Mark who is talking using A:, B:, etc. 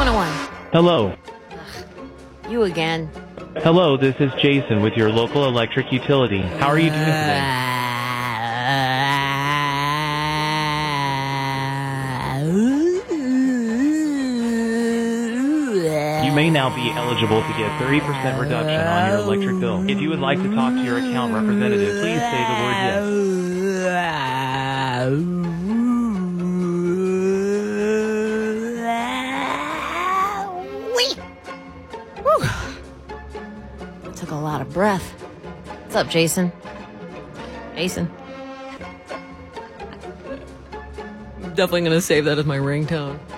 A: 911.
B: Hello.
A: You again.
B: Hello, this is Jason with your local electric utility. How are you doing today? You may now be eligible to get 30% reduction on your electric bill. If you would like to talk to your account representative, please say the word yes.
A: Took a lot of breath. What's up, Jason? Jason. I'm definitely gonna save that as my ringtone.